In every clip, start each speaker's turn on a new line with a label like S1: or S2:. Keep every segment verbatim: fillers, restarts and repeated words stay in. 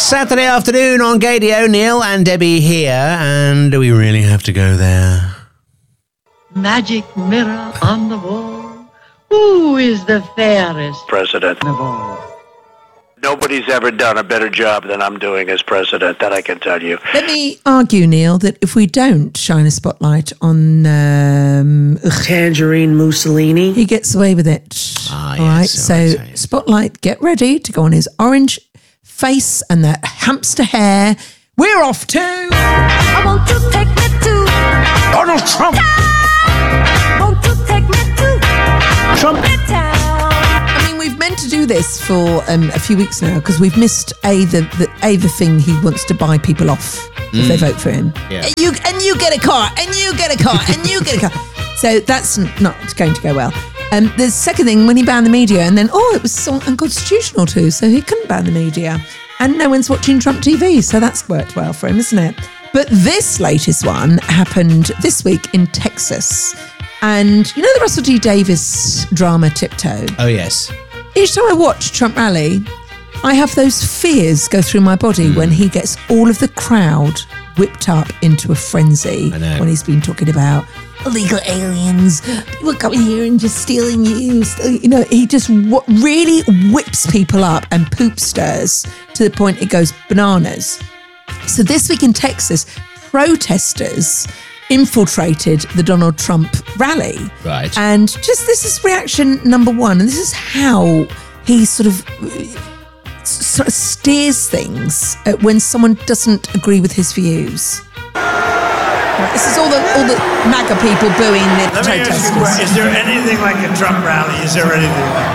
S1: Saturday afternoon on Gadio, Neil and Debbie here, and do we really have to go there?
S2: Magic mirror on the wall. Who is the fairest
S3: president
S2: of all?
S3: Nobody's ever done a better job than I'm doing as president, that I can tell you.
S4: Let me argue, Neil, that if we don't shine a spotlight on um, ugh,
S5: Tangerine Mussolini,
S4: he gets away with it.
S1: Ah,
S4: all
S1: yes,
S4: right, so
S1: all right, so-
S4: spotlight, get ready to go on his orange face and that hamster hair. We're off to...
S6: I want to take me to
S1: Donald Trump!
S6: Want to take me to
S1: Trump!
S6: town.
S4: I mean, we've meant to do this for um, a few weeks now because we've missed a the, the a the thing he wants to buy people off if they vote for him.
S1: Yeah.
S4: And you and you get a car, and you get a car, and you get a car. So that's n- not going to go well. Um, the second thing, when he banned the media, and then oh, it was so unconstitutional too, so he couldn't ban the media, and no one's watching Trump T V, so that's worked well for him, isn't it? But this latest one happened this week in Texas. And you know the Russell T Davies drama Tiptoe?
S1: Oh, yes.
S4: Each time I watch Trump rally, I have those fears go through my body
S1: Mm.
S4: when he gets all of the crowd whipped up into a frenzy
S1: I know.
S4: when he's been talking about illegal aliens, people coming here and just stealing you. st- You know, he just w- really whips people up and poop stirs to the point it goes bananas. So this week in Texas, protesters infiltrated the Donald Trump rally.
S1: Right.
S4: And just this is reaction number one. And this is how he sort of uh, sort of steers things uh, when someone doesn't agree with his views. Right, this is all the all the MAGA people booing the
S7: Let me ask you,
S4: protesters.
S7: is there anything like a Trump rally? Is there anything like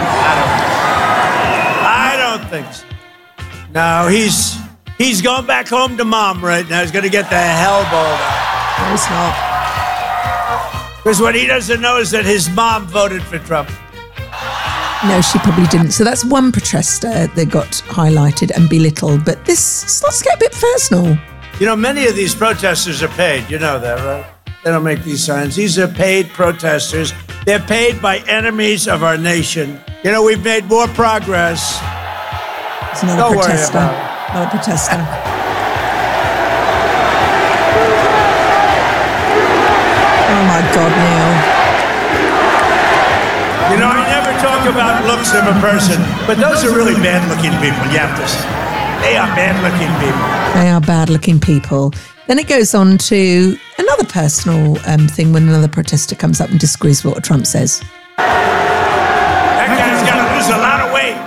S7: it? I don't, I don't think so. No, he's he's going back home to mom right now. He's going to get the hell balled out.
S4: No, it's not.
S7: Because what he doesn't know is that his mom voted for Trump.
S4: No, she probably didn't. So that's one protester that got highlighted and belittled. But this starts to get a bit personal.
S7: You know, many of these protesters are paid. You know that, right? They don't make these signs. These are paid protesters. They're paid by enemies of our nation. You know, we've made more progress.
S4: It's another
S7: Don't worry
S4: protester.
S7: about
S4: Another protester. Oh my God, Neil.
S7: You know, I never talk about looks of a person, but those are really bad-looking people, you have to say. They are bad-looking people.
S4: They are bad-looking people. Then it goes on to another personal um, thing when another protester comes up and disagrees with what Trump says.
S7: That guy's got to lose a lot of weight.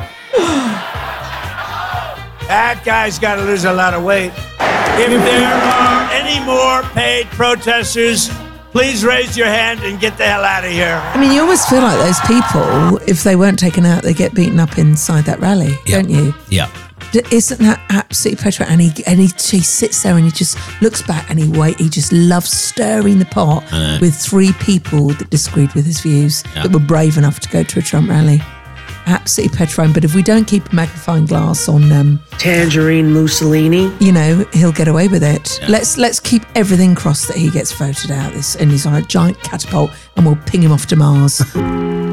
S7: That guy's got to lose a lot of weight. If there are any more paid protesters, please raise your hand and get the hell out of here.
S4: I mean, you almost feel like those people, if they weren't taken out, they get beaten up inside that rally,
S1: Yeah.
S4: don't you?
S1: Yeah.
S4: Isn't that absolutely petrified? And he and he, he sits there and he just looks back and he wait. He just loves stirring the pot
S1: I know.
S4: with three people that disagreed with his views
S1: Yeah.
S4: that were brave enough to go to a Trump rally. Absolutely petrifying. But if we don't keep a magnifying glass on, um,
S5: Tangerine Mussolini.
S4: you know, he'll get away with it.
S1: Yeah.
S4: Let's let's keep everything crossed that he gets voted out. This and he's on a giant catapult and we'll ping him off to Mars.